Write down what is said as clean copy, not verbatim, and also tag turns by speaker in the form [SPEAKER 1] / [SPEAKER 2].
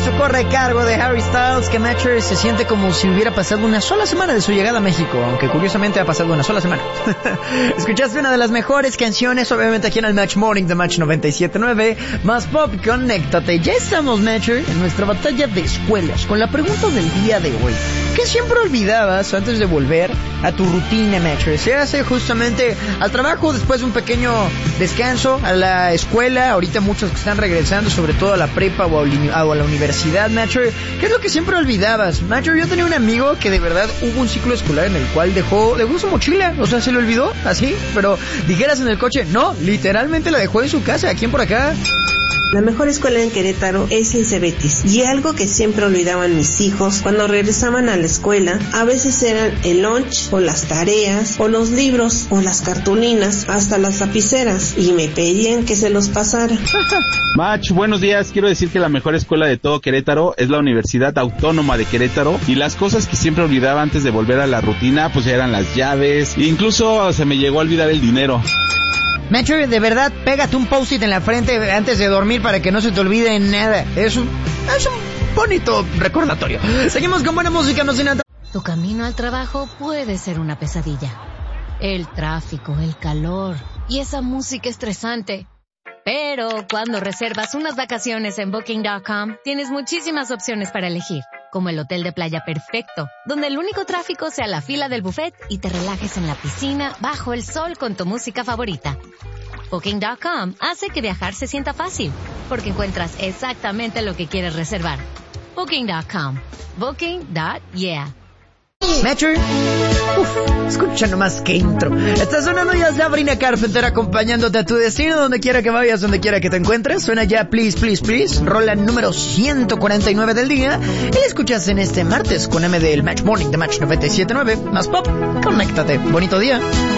[SPEAKER 1] esto corre a cargo de Harry Styles, que Matcher se siente como si hubiera pasado una sola semana de su llegada a México, aunque curiosamente ha pasado una sola semana. Escuchaste una de las mejores canciones, obviamente aquí en el Match Morning de Match 97.9, más pop, conéctate. Ya estamos, Matcher, en nuestra batalla de escuelas, con la pregunta del día de hoy. ¿Qué siempre olvidabas antes de volver a tu rutina, Matcher? Se hace justamente al trabajo, después de un pequeño descanso, a la escuela, ahorita muchos que están regresando, sobre todo a la prepa o a la universidad, Matcher. ¿Qué es lo que siempre olvidabas? Matcher, yo tenía un amigo que de verdad hubo un ciclo escolar en el cual dejó su mochila, o sea, se le olvidó, así, pero dijeras en el coche, no, literalmente la dejó en su casa, aquí por acá.
[SPEAKER 2] La mejor escuela en Querétaro es el Cebetis, y algo que siempre olvidaban mis hijos cuando regresaban a la escuela, a veces eran el lunch, o las tareas, o los libros, o las cartulinas, hasta las lapiceras, y me pedían que se los pasara.
[SPEAKER 3] Mach, buenos días. Quiero decir que la mejor escuela de todo Querétaro es la Universidad Autónoma de Querétaro, y las cosas que siempre olvidaba antes de volver a la rutina, pues eran las llaves, e incluso se me llegó a olvidar el dinero.
[SPEAKER 1] Matcher, de verdad, pégate un post-it en la frente antes de dormir para que no se te olvide nada. Es un bonito recordatorio. Seguimos con buena música, no sin nada.
[SPEAKER 4] Tu camino al trabajo puede ser una pesadilla. El tráfico, el calor y esa música estresante. Pero cuando reservas unas vacaciones en Booking.com, tienes muchísimas opciones para elegir, como el hotel de playa perfecto, donde el único tráfico sea la fila del buffet y te relajes en la piscina bajo el sol con tu música favorita. Booking.com hace que viajar se sienta fácil, porque encuentras exactamente lo que quieres reservar. Booking.com. Booking.yeah.
[SPEAKER 1] Matcher, escucha nomás que intro. Está sonando ya Sabrina Carpenter acompañándote a tu destino, donde quiera que vayas, donde quiera que te encuentres. Suena ya Please, Please, Please, rola número 149 del día. Y la escuchas en este martes con M del Match Morning de Match 97.9. Más pop, conéctate. Bonito día.